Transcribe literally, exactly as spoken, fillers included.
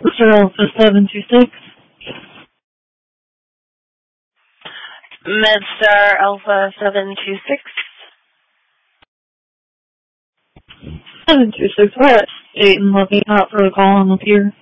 Sir Alpha seven two six. MedStar Alpha seven two six. seven two six, we're at State and Looking Out for a call on the pier.